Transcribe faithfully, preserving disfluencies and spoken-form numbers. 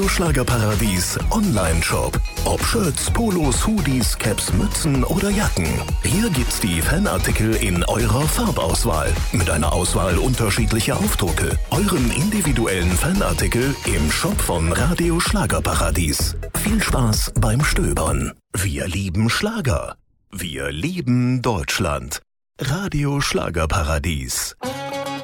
Schlagerparadies Online-Shop. Ob Shirts, Polos, Hoodies, Caps, Mützen oder Jacken. Hier gibt's die Fanartikel in eurer Farbauswahl. Mit einer Auswahl unterschiedlicher Aufdrucke. Euren individuellen Fanartikel im Shop von Radio Schlagerparadies. Viel Spaß beim Stöbern. Wir lieben Schlager. Wir lieben Deutschland. Radio Schlagerparadies.